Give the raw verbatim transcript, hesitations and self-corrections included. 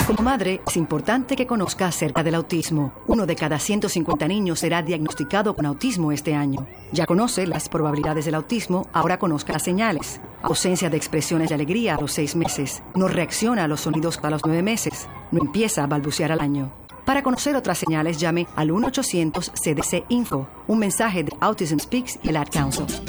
Como madre, es importante que conozca acerca del autismo. Uno de cada ciento cincuenta niños será diagnosticado con autismo este año. Ya conoce las probabilidades del autismo, ahora conozca las señales. Ausencia de expresiones de alegría a los seis meses. No reacciona a los sonidos a los nueve meses. No empieza a balbucear al año. Para conocer otras señales, llame al uno ochocientos C D C Info. Un mensaje de Autism Speaks y el Ad Council.